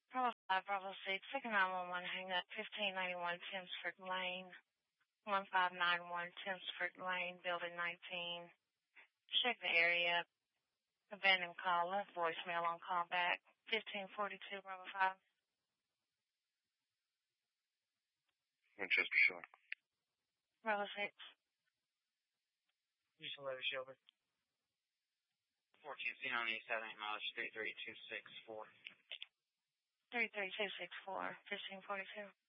Bravo 5, Bravo 6, second 911, hang up, 1591 Thamesford Lane, 1591 Thamesford Lane, Building 19. Check the area. Abandoned call, left voicemail on callback, 1542, Bravo 5. Winchester Shore. Bravo 6. Just 11 Shelby. 14C on East Avenue, mileage 33264. 33264, 1542.